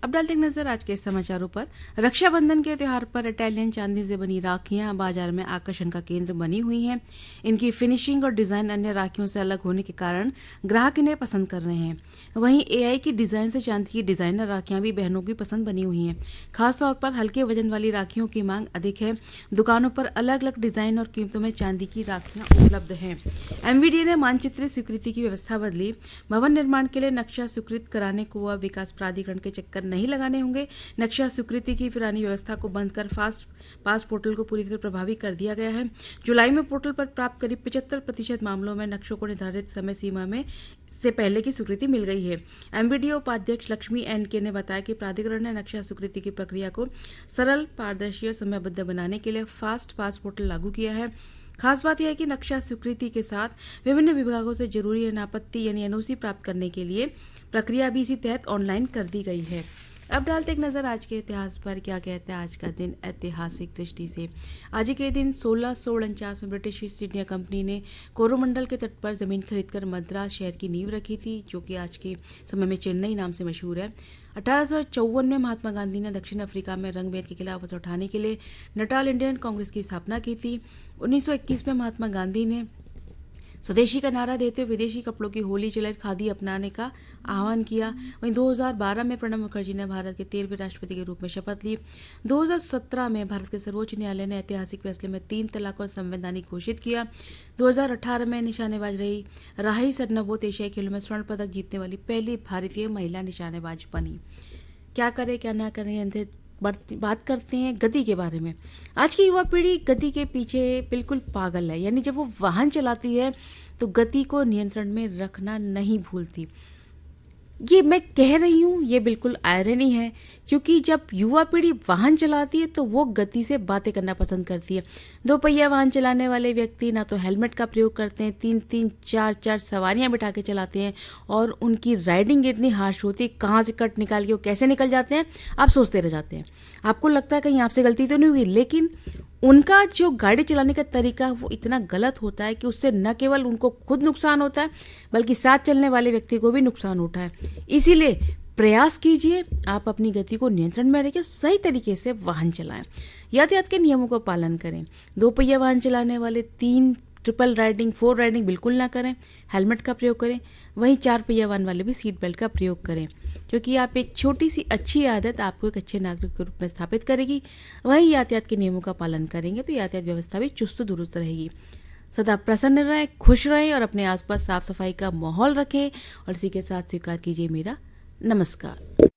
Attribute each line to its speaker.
Speaker 1: अब डालते हैं नजर आज के समाचारों पर। रक्षाबंधन के त्योहार पर इटालियन चांदी से बनी राखियां बाजार में आकर्षण का केंद्र बनी हुई हैं। इनकी फिनिशिंग और डिजाइन अन्य राखियों से अलग होने के कारण ग्राहक इन्हें पसंद कर रहे हैं। वहीं एआई की डिजाइन से चांदी की डिजाइनर राखियां भी बहनों की पसंद बनी हुई हैं। खासतौर पर हल्के वजन वाली राखियों की मांग अधिक है। दुकानों पर अलग अलग डिजाइन और कीमतों में चांदी की राखियां उपलब्ध हैं। एमवीडीए ने मानचित्रित स्वीकृति की व्यवस्था बदली। भवन निर्माण के लिए नक्शा स्वीकृत कराने को वह विकास प्राधिकरण के चक्कर नहीं लगाने होंगे। नक्शा स्वीकृति की पुरानी व्यवस्था को बंद कर फास्ट पास पोर्टल को पूरी तरह प्रभावी कर दिया गया है। जुलाई में पोर्टल पर प्राप्त करीब 75% मामलों में नक्शों को निर्धारित समय सीमा में से पहले की स्वीकृति मिल गई है। एमवीडीए उपाध्यक्ष लक्ष्मी एन.के ने बताया कि प्राधिकरण ने नक्शा स्वीकृति की प्रक्रिया को सरल, पारदर्शी और समयबद्ध बनाने के लिए फास्ट पास पोर्टल लागू किया है। खास बात यह है कि नक्शा स्वीकृति के साथ विभिन्न विभागों से जरूरी अनापत्ति यानी एनओसी प्राप्त करने के लिए प्रक्रिया भी इसी तहत ऑनलाइन कर दी गई है। अब डालते एक नजर आज के इतिहास पर। क्या कहता है आज का दिन ऐतिहासिक दृष्टि से। आज के दिन 1649 में ब्रिटिश ईस्ट इंडिया कंपनी ने कोरोमंडल के तट पर जमीन खरीदकर मद्रास शहर की नींव रखी थी, जो कि आज के समय में चेन्नई नाम से मशहूर है। 1854 में महात्मा गांधी ने दक्षिण अफ्रीका में रंगभेद के खिलाफ आवाज उठाने के लिए नटाल इंडियन कांग्रेस की स्थापना की थी। 1921 में महात्मा गांधी ने स्वदेशी का नारा देते हुए विदेशी कपड़ों की होली चलाई खादी अपनाने का आह्वान किया। वहीं 2012 में प्रणब मुखर्जी ने भारत के 13वें राष्ट्रपति के रूप में शपथ ली। 2017 में भारत के सर्वोच्च न्यायालय ने ऐतिहासिक फैसले में 3 तलाक को संवैधानिक घोषित किया। 2018 में निशानेबाज रही राही सरनोबत एशियाई खेलों में स्वर्ण पदक जीतने वाली पहली भारतीय महिला निशानेबाज बनी। क्या करें क्या ना करें, बात करते हैं गति के बारे में। आज की युवा पीढ़ी गति के पीछे बिल्कुल पागल है, यानी जब वो वाहन चलाती है तो गति को नियंत्रण में रखना नहीं भूलती। ये मैं कह रही हूँ, ये बिल्कुल आयरनी है, क्योंकि जब युवा पीढ़ी वाहन चलाती है तो वो गति से बातें करना पसंद करती है। 2 पहिया वाहन चलाने वाले व्यक्ति ना तो हेलमेट का प्रयोग करते हैं, 3-3, 4-4 सवारियां बिठा के चलाते हैं और उनकी राइडिंग इतनी हार्श होती है, कहाँ से कट निकाल के वो कैसे निकल जाते हैं आप सोचते रह जाते हैं। आपको लगता है कहीं आपसे गलती तो नहीं हुई, लेकिन उनका जो गाड़ी चलाने का तरीका वो इतना गलत होता है कि उससे न केवल उनको खुद नुकसान होता है बल्कि साथ चलने वाले व्यक्ति को भी नुकसान होता है। इसीलिए प्रयास कीजिए आप अपनी गति को नियंत्रण में रखें, सही तरीके से वाहन चलाएं, यातायात के नियमों का पालन करें। 2 पहिया वाहन चलाने वाले 3 ट्रिपल राइडिंग 4 राइडिंग बिल्कुल ना करें, हेलमेट का प्रयोग करें। वहीं 4 पहिया वाहन वाले भी सीट बेल्ट का प्रयोग करें, क्योंकि आप एक छोटी सी अच्छी आदत आपको एक अच्छे नागरिक के रूप में स्थापित करेगी। वहीं यातायात के नियमों का पालन करेंगे तो यातायात व्यवस्था भी चुस्त दुरुस्त रहेगी। सदा प्रसन्न रहें, खुश रहें और अपने आसपास साफ सफाई का माहौल रखें। और इसी के साथ स्वीकार कीजिए मेरा नमस्कार।